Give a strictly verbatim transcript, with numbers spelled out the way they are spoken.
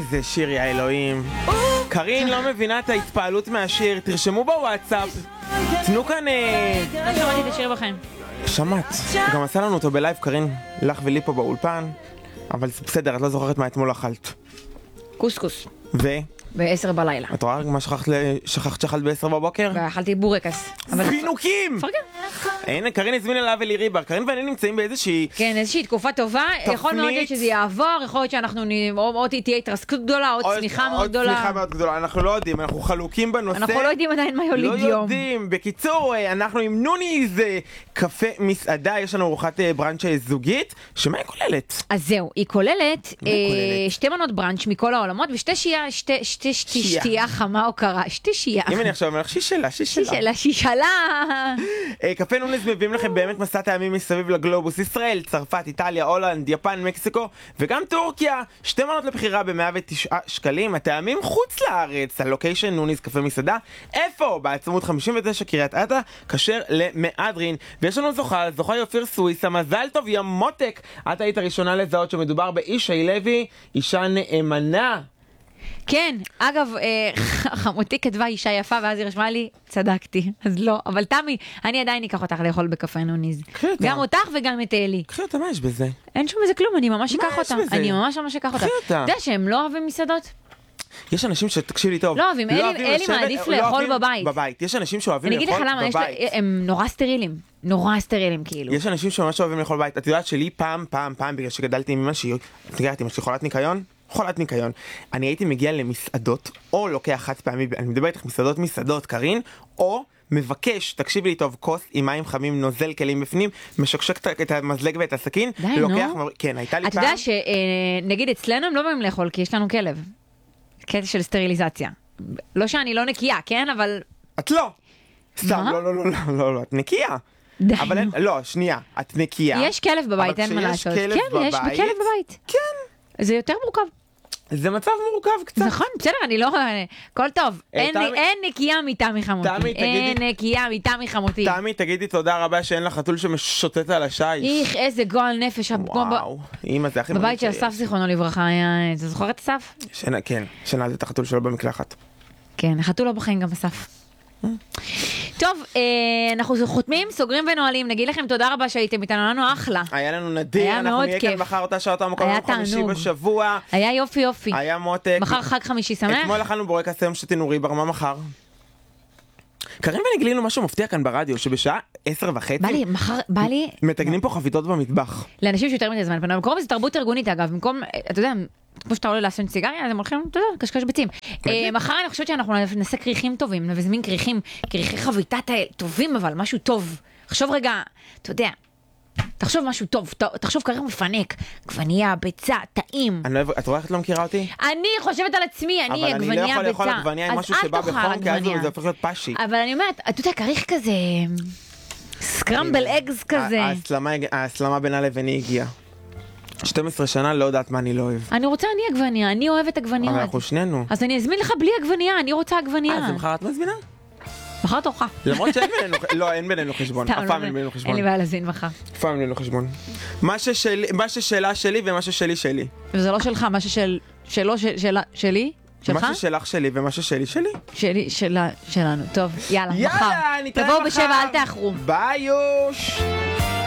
איזה שיר, יא אלוהים. קרין לא מבינה את ההתפעלות מהשיר, תרשמו בוואטסאפ. תנו כאן... לא שמעתי את השיר בחיים. שמעת. גם עשה לנו אותו בלייב, קרין, לך ולי פה באולפן. אבל בסדר, את לא זוכרת מה אתמול אכלת. קוסקוס. ו? בעשר בלילה. את רואה מה שכחת שאכלת בעשר בבוקר? ואכלתי בורקס. פינוקים! הנה, קרין הזמינה לה ולי ריבר. קרין ואני נמצאים באיזושהי... כן, איזושהי תקופה טובה. יכול מאוד להיות שזה יעבור, יכול להיות שאנחנו עוד תהיה התרסקות גדולה, עוד צמיחה מאוד גדולה. עוד צמיחה מאוד גדולה, אנחנו לא יודעים, אנחנו חלוקים בנושא. אנחנו לא יודעים עדיין מה יוליד יום. לא יודעים. בקיצור, אנחנו עם נוניז קפה מסעדה, יש לנו ארוחת ברנץ' זוגית, שמה היא כוללת? אז זהו, היא כוללת שתי מנות ברנץ' מכל העולמות, ושתי שייה, שתי שתייה חמה או קרה, שתי שייה. אם אני עכשיו אומר לך, שישלה, שישלה. שישלה, שישלה. קפה נוניז מביאים לכם באמת מסע טעמים מסביב לגלובוס, ישראל, צרפת, איטליה, הולנד, יפן, מקסיקו, וגם טורקיה. שתי מנות לבחירה ב-מאה ותשעה שקלים, הטעמים חוץ לארץ, הלוקיישן נוניז קפה מסעדה, איפה? בעצמות חמישים ותשע קריית אתא, כשר למהדרין. ויש לנו זוכה, זוכה יופיר סוויסה, מזל טוב יא מותק. את היית הראשונה לזהות שמדובר באישי לוי, אישה נאמנה. כן, אגב, חמותי כתבה אישה יפה, ואז היא רשמה לי, צדקתי, אז לא, אבל תמי, אני עדיין אקח אותך לאכול בקפה נוניז. גם אותך וגם את אלי. קחי אותה, מה יש בזה? אין שום בזה כלום, אני ממש אקח אותה. אני ממש ממש אקח אותה. אתה יודע שהם לא אוהבים מסעדות? יש אנשים שתקשיב לי טוב. לא אוהבים, אלי מעדיף לאכול בבית. בבית, יש אנשים שאוהבים לאכול בבית. אני אגיד לך למה, הם נורא סטרילים. נורא סטרילים כאילו. יש אנשים שממש אוהבים לאכול בבית. את יודעת שלי פעם, פעם, פעם, בגלל שגדלתי עם אמא שהיא, את יודעת, אמא שלי חולת ניקיון? חולת ניקיון. אני הייתי מגיע למסעדות, או לוקח חד פעמי, אני מדבר איתך מסעדות, מסעדות, קרין, או מבקש, תקשיבי לי טוב, כוס עם מים חמים, נוזל כלים בפנים, משקשק את המזלג ואת הסכין, די, לוקח, נו. כן, הייתה לי אתה פעם. יודע שנגיד אצלנו הם לא באים לאכול, כי יש לנו כלב. קטע של סטריליזציה. לא שאני לא נקייה, כן? אבל... את לא. סתם, לא, לא, לא, לא, לא, לא, את נקייה. די, אבל נו. לא, שנייה, את נקייה. יש כלב בבית, אין מה לעשות. אבל כשיש כלב כן, יש בבית... כלב בבית. כן. זה יותר מורכב. זה מצב מורכב קצת. נכון, בסדר, אני לא... הכל טוב. אין תמי- אין נקייה מתמי חמותי. תמי, תגידי- אין נקייה מתמי חמותי. תמי, תגידי תודה רבה שאין לך חתול שמשוטט על השיש. איך, איזה גועל נפש. הפגום ב- וואו, אמא זה הכי בבית של מגניב אסף זיכרונו לברכה היה... אתה זוכר את אסף? שיש. שינה, כן, שנעלת את החתול שלו במקלחת. כן, החתול לא בחיים גם אסף. טוב, אה, אנחנו חותמים, סוגרים ונועלים. נגיד לכם תודה רבה שהייתם איתנו, לנו אחלה. היה לנו נדיר, היה אנחנו מאוד נהיה כאן כיף. מחר אותה שעות המקום היה יום חמישי תענוג. בשבוע. היה יופי יופי. היה מותק. מחר חג חמישי שמח. אתמול אכלנו בורקס, היום שתינו ריבר, מה מחר? קרין ואני גילינו משהו מפתיע כאן ברדיו, שבשעה עשר וחצי בא לי, מחר, בא לי, מתגנים פה חביתות במטבח. לאנשים שיותר מדי זמן, במקום זה תרבות ארגונית אגב, במקום, אתה יודע, כמו שאתה עולה לעשות סיגריה, אז הם הולכים, אתה יודע, קשקש ביצים. אה, מחר אני חושבת שאנחנו נעשה כריכים טובים, נזמין כריכים, כריכי חביתת האל, טובים אבל, משהו טוב. חשוב רגע, אתה יודע, תחשוב משהו טוב, ת- תחשוב כריך מפנק, גווניה, ביצה, טעים. אני לא אוהב, את רואה איך את לא מכירה אותי? אני חושבת על עצמי, אני אבל אני לא גווניה, יכול לאכול ביצה. עגבניה עם אז משהו אל שבא תאכל בחום, כי אז עגבניה. זה הופך להיות פשי. אבל אני אומרת, אתה יודע, כריך כזה, סקרמבל אגס כזה. ההסלמה- ההסלמה בינה לביני הגיעה. שתים עשרה שנה לא יודעת מה אני לא אוהב. אני רוצה אני עגבניה, אני אוהבת עגבניה. אבל אנחנו שנינו. אז אני אזמין לך בלי עגבניה, אני רוצה עגבניה. אז מחר את מזמינה? מחר תורך. למרות שאין בינינו, לא, אין בינינו חשבון. סתם, אף פעם לא, אין בינינו אין חשבון. לי בעיה להזין מחר. אף פעם אין בינינו חשבון. מה ששלי- מה ששלה שלי ומה ששלי שלי. וזה לא שלך, מה ששל... שלו, של- שלה- שלי? שלך? מה ששלך שלי ומה ששלי שלי. שלי, שלה, שלנו. טוב, יאללה, מחר. יאללה, נתראה מחר. תבואו בשבע, אל תאחרו. ביי יוש.